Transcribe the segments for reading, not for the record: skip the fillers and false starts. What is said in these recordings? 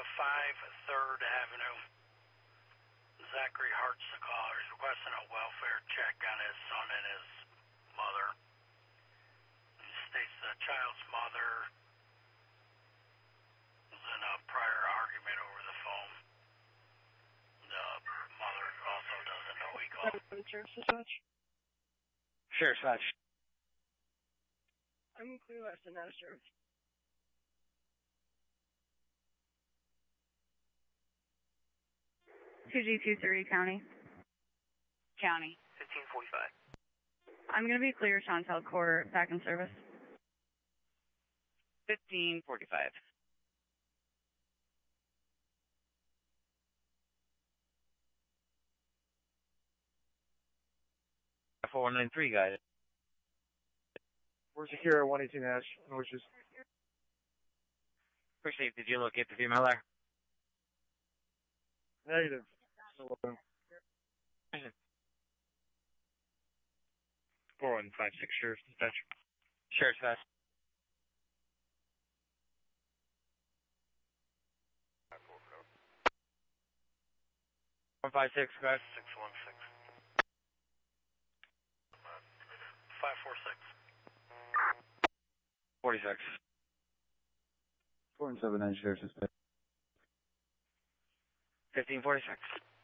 5 3rd Avenue. Zachary Hart's the caller. He's requesting a welfare check on his son and his mother. He states the child's mother was in a prior argument over the phone. The mother also doesn't know he called. Sure, Dispatch. I'm Clear West and out of service. $2G230 County. County. 1545. I'm going to be clear, Chantel Court, back in service. 1545. $493, got it. We're secure at 118 Ash, Norges. Appreciate. Did you locate the female there? Negative. Still open. 4156, sure, Dispatch. Sure, Dispatch. 156, go ahead. 616. 546. 46. 479 Sheriff's Dispatch. 1546.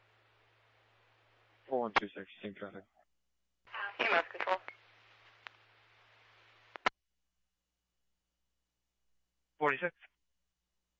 4126, same traffic. EMS control. 46.